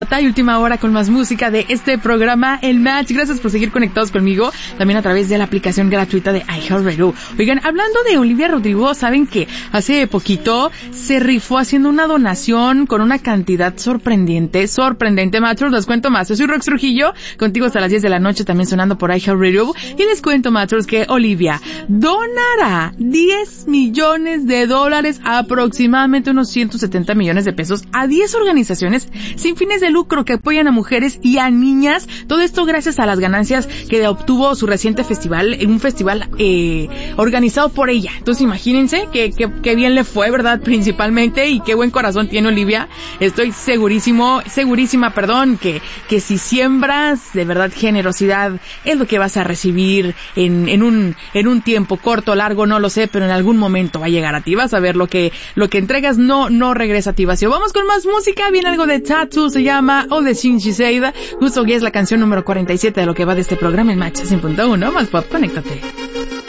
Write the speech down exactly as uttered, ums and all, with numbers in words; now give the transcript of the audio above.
Y última hora con más música de este programa El Match. Gracias por seguir conectados conmigo también a través de la aplicación gratuita de iHeartRadio. Oigan, hablando de Olivia Rodrigo, saben que hace poquito se rifó haciendo una donación con una cantidad sorprendente, sorprendente, machos. Les cuento más. Yo soy Rox Trujillo, contigo hasta las diez de la noche, también sonando por iHeartRadio. Y les cuento, machos, que Olivia donará diez millones de dólares, aproximadamente unos ciento setenta millones de pesos, a diez organizaciones sin fines de lucro que apoyan a mujeres y a niñas. Todo esto gracias a las ganancias que obtuvo su reciente festival, un festival eh, organizado por ella. Entonces imagínense que, que, que bien le fue, ¿verdad? Principalmente, y qué buen corazón tiene Olivia. Estoy segurísimo, segurísima, perdón, que, que si siembras de verdad generosidad es lo que vas a recibir en, en un, en un tiempo corto, largo, no lo sé, pero en algún momento va a llegar a ti. Vas a ver lo que, lo que entregas no, no regresa a ti vacío. Vamos con más música. Viene algo de Tattoo, se llama All the Things She Said. Justo que es la canción número cuarenta y siete de lo que va de este programa en Match cien punto uno. Más pop, conéctate.